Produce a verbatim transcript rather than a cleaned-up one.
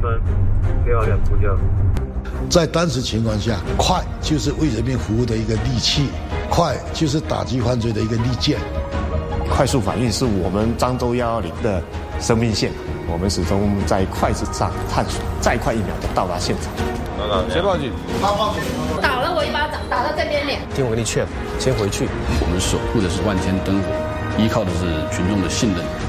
分，六二两呼叫。 在当时情况下，快就是为人民服务的一个利器，快就是打击犯罪的一个利剑。 快速反应是我们漳州一一零的生命线，我们始终在快之上探索，再快一秒就到达现场。 谁报警？ 他报警。 打了我一巴掌，打到这边脸。 听我跟你劝，先回去。 我们守护的是万天灯火，依靠的是群众的信任。